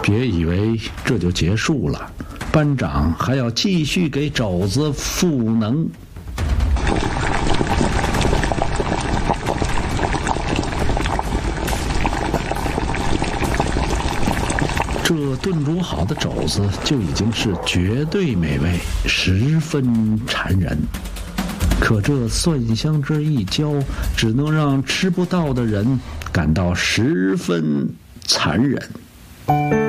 别以为这就结束了，班长还要继续给肘子赋能。这炖煮好的肘子就已经是绝对美味，十分馋人。可这蒜香汁一浇，只能让吃不到的人感到十分残忍。